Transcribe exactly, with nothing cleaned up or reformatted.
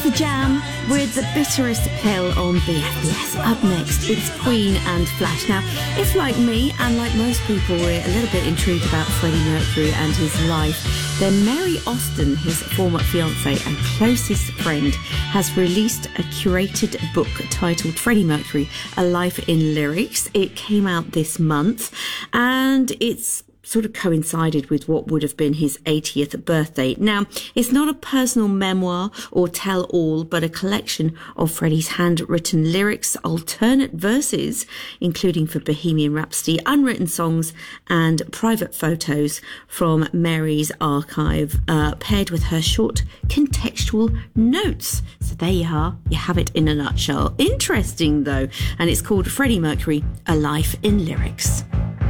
the Jam with the bitterest pill on B F B S. Up next, it's Queen and Flash. Now, if like me and like most people, we're a little bit intrigued about Freddie Mercury and his life, then Mary Austin, his former fiancée and closest friend, has released a curated book titled Freddie Mercury, A Life in Lyrics. It came out this month and it's sort of coincided with what would have been his eightieth birthday. Now, it's not a personal memoir or tell-all, but a collection of Freddie's handwritten lyrics, alternate verses, including for Bohemian Rhapsody, unwritten songs, and private photos from Mary's archive, uh, paired with her short contextual notes. So there you are. You have it in a nutshell. Interesting, though. And it's called Freddie Mercury, A Life in Lyrics.